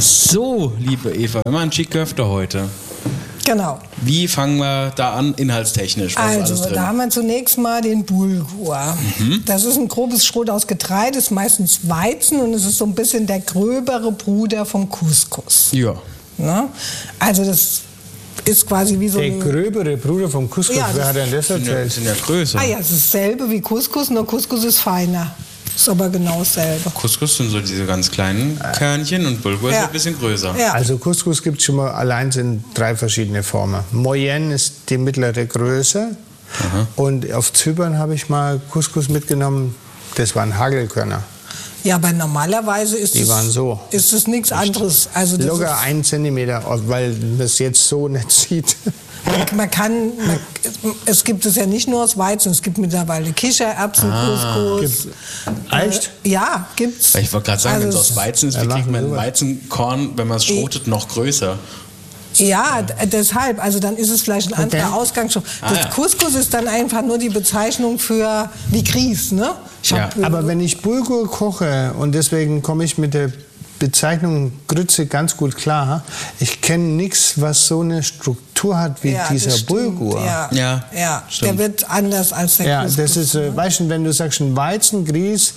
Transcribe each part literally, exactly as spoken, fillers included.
So, liebe Eva, wir machen Chick-Köfte heute. Genau. Wie fangen wir da an, inhaltstechnisch? Was ist alles Also, drin? da haben wir zunächst mal den Bulgur. Mhm. Das ist ein grobes Schrot aus Getreide, ist meistens Weizen und es ist so ein bisschen der gröbere Bruder vom Couscous. Ja. Ne? Also das ist quasi wie so Der ein... gröbere Bruder vom Couscous, Ja, wer hat denn das Sind ja, erzählt? sind ja größer. Ah ja, es ist dasselbe wie Couscous, nur Couscous ist feiner. Ist aber genau dasselbe. Couscous sind so diese ganz kleinen Körnchen und Bulgur ist Ja. ein bisschen größer. Ja. Also Couscous gibt es schon mal allein in drei verschiedene Formen. Moyenne ist die mittlere Größe. Aha. Und auf Zypern habe ich mal Couscous mitgenommen, das waren Hagelkörner. Ja, aber normalerweise ist Die es, waren so. ist es nichts anderes. Also das Locker ist, ein Zentimeter, weil man es jetzt so nicht sieht. man kann, man, es gibt es ja nicht nur aus Weizen, es gibt mittlerweile Kichererbsen, Ah. Couscous. Echt? Äh, ja, gibt's. Ich wollte gerade sagen, Also wenn es es- aus Weizen ist, Ja, wie kriegt machen man sowas. Weizenkorn, wenn man es schrotet, noch größer? Ja, d- deshalb, also dann ist es vielleicht ein anderer Okay. Ausgangsstoff. Ah, Das ja. Couscous ist dann einfach nur die Bezeichnung für wie Grieß, ne? Ich Ja. hab, äh, Aber wenn ich Bulgur koche, und deswegen komme ich mit der Bezeichnung Grütze ganz gut klar, ich kenne nichts, was so eine Struktur hat wie ja, das dieser stimmt, Bulgur. Ja, Ja, ja, stimmt. der wird anders als der Ja, Couscous. das ist, äh, weißt du, wenn du sagst, ein Weizengrieß,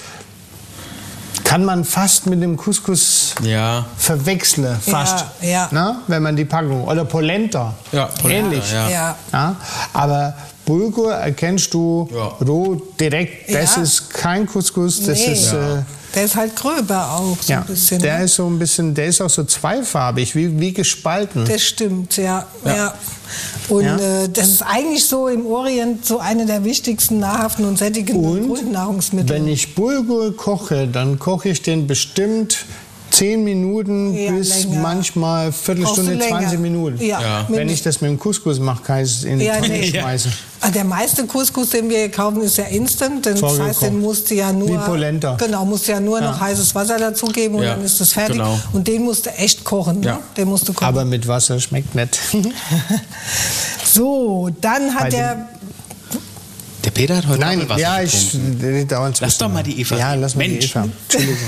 kann man fast mit dem Couscous Ja. verwechseln, fast. Ja, ja. Na, wenn man die Packung, oder Polenta, Ja, Polenta, ähnlich. ja. Ja. Ja, aber Bulgur erkennst du Ja. roh direkt, das Ja. ist kein Couscous, das Nee. ist... Äh, Der ist halt gröber auch, so ja, ein bisschen. der ne? ist so ein bisschen, der ist auch so zweifarbig, wie, wie gespalten. Das stimmt, ja. ja. Und Ja. Äh, das ist eigentlich so im Orient so eine der wichtigsten nahrhaften und sättigenden Und Grundnahrungsmittel. wenn ich Bulgur koche, dann koche ich den bestimmt zehn Minuten Ja, bis länger. manchmal Viertelstunde, Brauchst du länger. zwanzig Minuten. Ja, Ja. Wenn ich das mit dem Couscous mache, kann ich es in die Ja, Tonne nee. schmeißen. Ah, der meiste Couscous, den wir kaufen, ist ja instant. Das heißt, Vorgekocht. den musst du ja nur... Wie Polenta. Genau, musst du ja nur Ja. noch heißes Wasser dazugeben und Ja, dann ist das fertig. genau. Und den musst du echt kochen. Ne? Ja. Den musst du kochen. Aber mit Wasser schmeckt nicht. so, dann hat Bei der... Der Peter hat heute Nein, Apfelwasser ja, ich... getrunken. Dauernd Lass doch mal die Eva Ja, reden. lass mal die Mensch. Eva. Entschuldigung.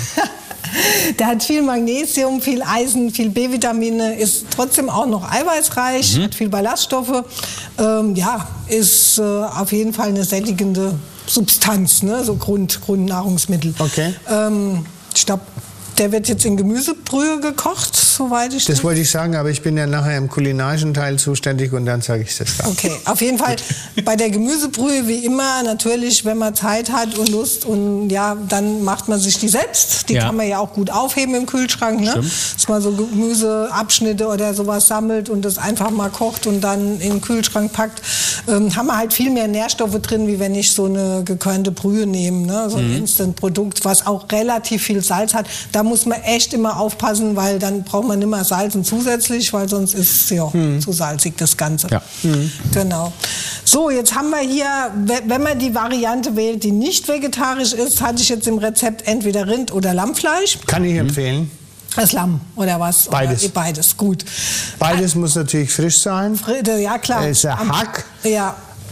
Der hat viel Magnesium, viel Eisen, viel B-Vitamine, ist trotzdem auch noch eiweißreich, Mhm. hat viel Ballaststoffe. Ähm, ja, ist äh, auf jeden Fall eine sättigende Substanz, ne? So Grund, Grundnahrungsmittel. Okay. Ähm, ich glaube, der wird jetzt in Gemüsebrühe gekocht, soweit ich Das wollte ich sagen, aber ich bin ja nachher im kulinarischen Teil zuständig und dann sage ich das da. Okay, auf jeden Fall bei der Gemüsebrühe wie immer natürlich, wenn man Zeit hat und Lust und ja, dann macht man sich die selbst. Die Ja. kann man ja auch gut aufheben im Kühlschrank, ne? Stimmt. Dass man so Gemüseabschnitte oder sowas sammelt und das einfach mal kocht und dann in den Kühlschrank packt. Ähm, haben wir halt viel mehr Nährstoffe drin, wie wenn ich so eine gekörnte Brühe nehme, ne? So ein Mhm. Instant-Produkt, was auch relativ viel Salz hat. Da muss man echt immer aufpassen, weil dann braucht man nicht mehr salzen zusätzlich, weil sonst ist es ja zu salzig, das Ganze. Ja. Genau. So, jetzt haben wir hier, we- wenn man die Variante wählt, die nicht vegetarisch ist, hatte ich jetzt im Rezept entweder Rind- oder Lammfleisch. Kann ich empfehlen. Das Lamm oder was? Beides. Oder, beides, gut. Beides muss natürlich frisch sein. Fri- Ja, klar. Es ist ein Am- Hack. Ja.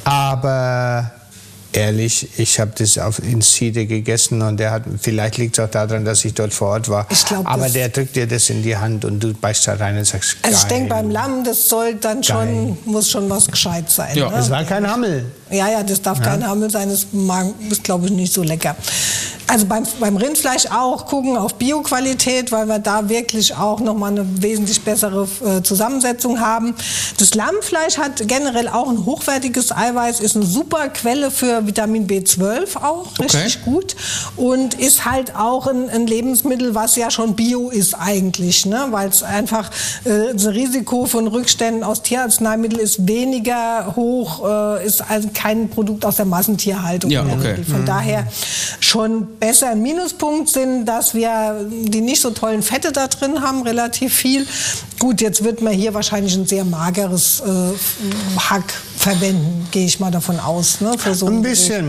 Aber ehrlich, ich habe das auf, in Siede gegessen und der hat, vielleicht liegt es auch daran, dass ich dort vor Ort war. Ich glaub, aber das- der drückt dir das in die Hand und du beißt da rein und sagst, geil. Also ich denke, beim Lamm, das soll dann schon, Geil. muss schon was gescheit sein. Ja. ne? Es war kein Hammel. Ja, ja, das darf kein Hammel sein, das mag- ist, glaube ich, nicht so lecker. Also beim, beim Rindfleisch auch gucken auf Bioqualität, weil wir da wirklich auch nochmal eine wesentlich bessere äh, Zusammensetzung haben. Das Lammfleisch hat generell auch ein hochwertiges Eiweiß, ist eine super Quelle für Vitamin B zwölf auch, richtig gut. Und ist halt auch ein, ein Lebensmittel, was ja schon bio ist eigentlich, ne? Weil es einfach, äh, das Risiko von Rückständen aus Tierarzneimitteln ist weniger hoch, äh, ist also kein Produkt aus der Massentierhaltung. Ja, in der okay. Regel. Von daher schon besser. Ein Minuspunkt sind, dass wir die nicht so tollen Fette da drin haben, relativ viel. Gut, jetzt wird man hier wahrscheinlich ein sehr mageres äh, Hack verwenden, gehe ich mal davon aus. Ne, für so Ein Gericht. bisschen.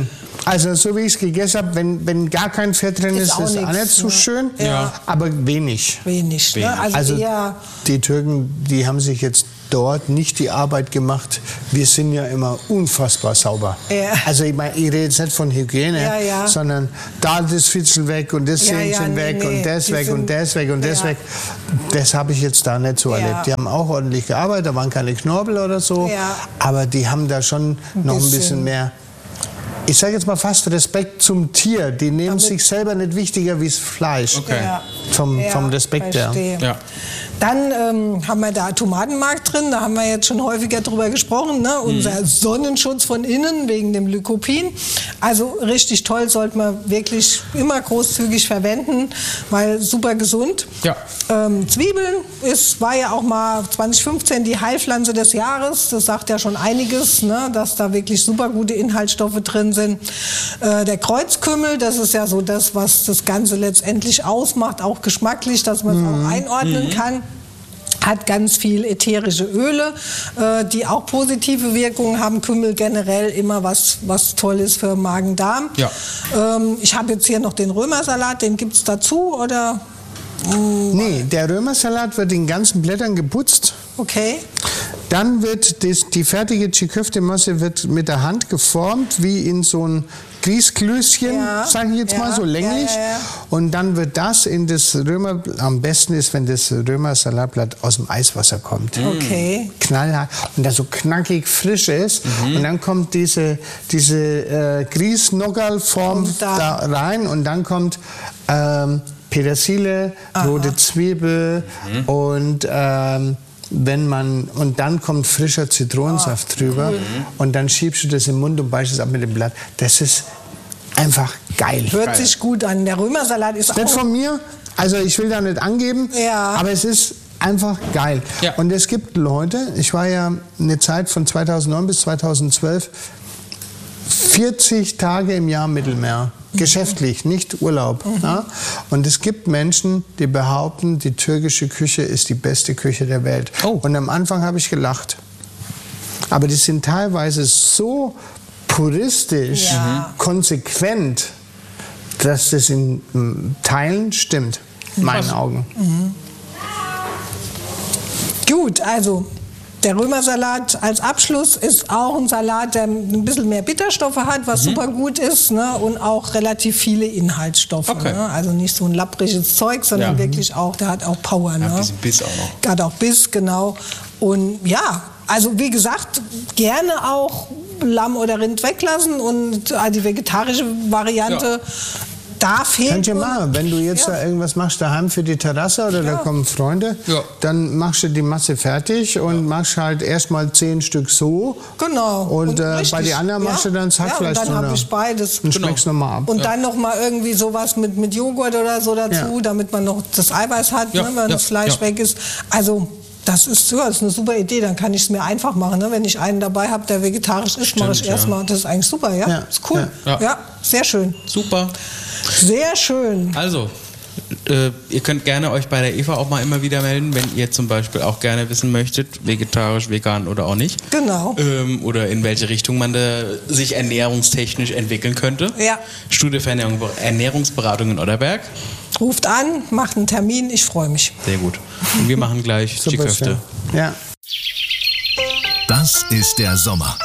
Also so wie ich es gegessen habe, wenn, wenn gar kein Fett drin ist, ist es auch nicht so schön, ja. aber wenig. Wenig, ne? Also, also eher die Türken, die haben sich jetzt dort nicht die Arbeit gemacht. Wir sind ja immer unfassbar sauber. Ja. Also ich meine, ich rede jetzt nicht von Hygiene, ja, ja. sondern da das Fitzel weg und das ja, Zähnchen ja, nee, weg nee. und das die weg sind, und das weg und das ja. weg. Das habe ich jetzt da nicht so ja. erlebt. Die haben auch ordentlich gearbeitet, da waren keine Knorpel oder so, ja. aber die haben da schon ein noch bisschen. ein bisschen mehr, ich sage jetzt mal fast Respekt zum Tier. Die nehmen Damit sich selber nicht wichtiger wie das Fleisch. Okay. Ja. Vom, ja, vom Respekt her. Ja. Dann ähm, haben wir da Tomatenmark drin, da haben wir jetzt schon häufiger drüber gesprochen, ne? Mhm. Unser Sonnenschutz von innen wegen dem Lycopin. Also richtig toll, sollte man wirklich immer großzügig verwenden, weil super gesund. Ja. Ähm, Zwiebeln ist, war ja auch mal zwanzig fünfzehn die Heilpflanze des Jahres. Das sagt ja schon einiges, ne? Dass da wirklich super gute Inhaltsstoffe drin sind. Äh, der Kreuzkümmel, das ist ja so das, was das Ganze letztendlich ausmacht, auch geschmacklich, dass man es mhm. auch einordnen mhm. kann. Hat ganz viel ätherische Öle, äh, die auch positive Wirkungen haben. Kümmel generell immer was, was Tolles für Magen-Darm. Ja. Ähm, ich habe jetzt hier noch den Römersalat, den gibt es dazu, oder? Nee, der Römersalat wird in ganzen Blättern geputzt. Okay. Dann wird das, die fertige Chiköfte-Masse wird mit der Hand geformt, wie in so ein Grießklößchen, ja, sage ich jetzt ja, mal, so länglich. Ja, ja, ja. Und dann wird das in das Römer, am besten ist, wenn das Römersalatblatt aus dem Eiswasser kommt. Okay. Knallhart und das so knackig frisch ist. Mhm. Und dann kommt diese, diese äh, Grießnoggerl-Form da. da rein und dann kommt ähm, Petersilie, aha. rote Zwiebel mhm. und ähm, wenn man und dann kommt frischer Zitronensaft oh, drüber cool. und dann schiebst du das im Mund und beißt es ab mit dem Blatt. Das ist einfach geil. Hört geil. sich gut an. Der Römersalat ist auch nicht von mir. Also ich will da nicht angeben, ja. aber es ist einfach geil. Ja. Und es gibt Leute. Ich war ja eine Zeit von zweitausendneun bis zweitausendzwölf vierzig Tage im Jahr im Mittelmeer. Geschäftlich, nicht Urlaub. Mhm. Ja? Und es gibt Menschen, die behaupten, die türkische Küche ist die beste Küche der Welt. Oh. Und am Anfang habe ich gelacht. Aber die sind teilweise so puristisch, ja. konsequent, dass das in Teilen stimmt, in meinen Augen. Mhm. Gut, also der Römersalat als Abschluss ist auch ein Salat, der ein bisschen mehr Bitterstoffe hat, was mhm. super gut ist, ne? Und auch relativ viele Inhaltsstoffe. Okay. Ne? Also nicht so ein lappriges Zeug, sondern ja. wirklich auch, der hat auch Power. Ja, ne? Ein bisschen Biss auch noch. Hat auch Biss, genau. Und ja, also wie gesagt, gerne auch Lamm oder Rind weglassen und die vegetarische Variante. Ja. Darf hin. Könnt ihr machen. Wenn du jetzt ja. da irgendwas machst daheim für die Terrasse oder ja. da kommen Freunde, ja. dann machst du die Masse fertig und ja. machst halt erstmal zehn Stück so. Genau. Und, und äh, bei den anderen ja. machst du dann das Hackfleisch ja, und dann habe ich beides. Und schmeckst genau. nochmal ab. Und ja. dann nochmal irgendwie sowas mit, mit Joghurt oder so dazu, ja. damit man noch das Eiweiß hat, ja. ne, wenn ja. das Fleisch ja. weg ist. Also das ist, ja, das ist eine super Idee, dann kann ich es mir einfach machen. Ne? Wenn ich einen dabei habe, der vegetarisch ist, mache ich ja. erstmal. Das ist eigentlich super, ja? ja. Ist cool. Ja. ja, sehr schön. Super. Sehr schön. Also, äh, ihr könnt gerne euch bei der Eva auch mal immer wieder melden, wenn ihr zum Beispiel auch gerne wissen möchtet, vegetarisch, vegan oder auch nicht. Genau. Ähm, oder in welche Richtung man da sich ernährungstechnisch entwickeln könnte. Ja. Studie für Ernährung, Ernährungsberatung in Odderberg. Ruft an, macht einen Termin, ich freue mich. Sehr gut. Und wir machen gleich Chiköfte. Ja. Das ist der Sommer.